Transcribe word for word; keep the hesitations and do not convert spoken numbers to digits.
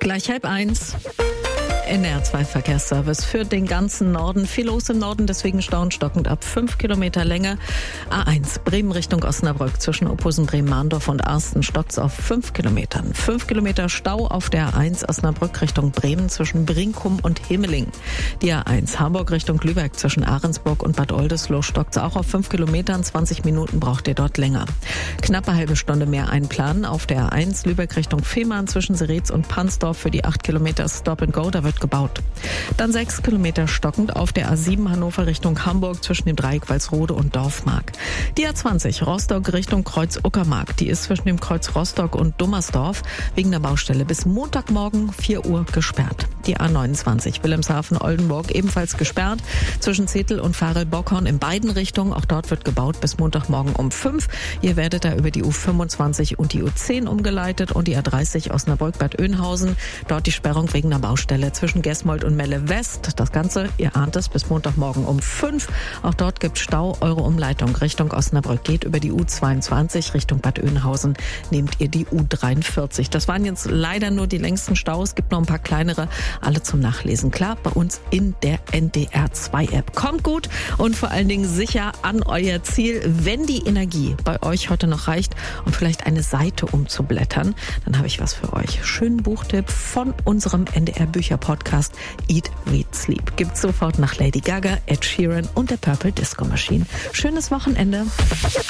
Gleich halb eins. N R zwei Verkehrsservice für den ganzen Norden. Viel los im Norden, deswegen Stau stockend ab fünf Kilometer Länge. A eins Bremen Richtung Osnabrück zwischen Ophusen, Bremen-Mahndorf und Arsten stockt's auf fünf Kilometern. fünf Kilometer Stau auf der A eins Osnabrück Richtung Bremen zwischen Brinkum und Himmeling. Die A eins Hamburg Richtung Lübeck zwischen Ahrensburg und Bad Oldesloe stockt's auch auf fünf Kilometern. zwanzig Minuten braucht ihr dort länger. Knappe halbe Stunde mehr einplanen auf der A eins Lübeck Richtung Fehmarn zwischen Seretz und Pansdorf für die acht Kilometer Stop and Go. Da wird gebaut. Dann sechs Kilometer stockend auf der A sieben Hannover Richtung Hamburg zwischen dem Dreieck Walsrode und Dorfmark. Die A zwanzig Rostock Richtung Kreuz Uckermark. Die ist zwischen dem Kreuz Rostock und Dummersdorf wegen der Baustelle bis Montagmorgen vier Uhr gesperrt. Die A neunundzwanzig Wilhelmshaven-Oldenburg ebenfalls gesperrt zwischen Zetel und Farel-Bockhorn in beiden Richtungen. Auch dort wird gebaut bis Montagmorgen um fünf. Ihr werdet da über die U fünfundzwanzig und die U zehn umgeleitet und die A dreißig Osnabrück-Bad Oeynhausen. Dort die Sperrung wegen der Baustelle zwischen Gesmold und Melle West. Das Ganze, ihr ahnt es, bis Montagmorgen um fünf. Auch dort gibt Stau. Eure Umleitung Richtung Osnabrück geht über die U zweiundzwanzig Richtung Bad Oeynhausen. Nehmt ihr die U dreiundvierzig. Das waren jetzt leider nur die längsten Staus. Es gibt noch ein paar kleinere. Alle zum Nachlesen. Klar, bei uns in der N D R zwei App. Kommt gut und vor allen Dingen sicher an euer Ziel. Wenn die Energie bei euch heute noch reicht, um vielleicht eine Seite umzublättern, dann habe ich was für euch. Schönen Buchtipp von unserem N D R Bücher Podcast Eat, Read, Sleep. Gibt's sofort nach Lady Gaga, Ed Sheeran und der Purple Disco Machine. Schönes Wochenende.